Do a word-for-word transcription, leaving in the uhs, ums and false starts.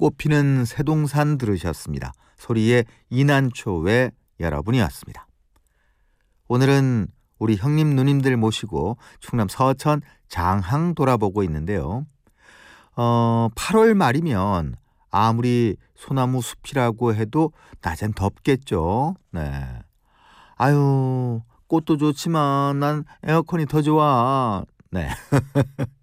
꽃피는 새동산 들으셨습니다. 소리의 이난초에 여러분이 왔습니다. 오늘은 우리 형님 누님들 모시고 충남 서천 장항 돌아보고 있는데요. 어, 팔월 말이면 아무리 소나무 숲이라고 해도 낮엔 덥겠죠. 네. 아유, 꽃도 좋지만 난 에어컨이 더 좋아. 네.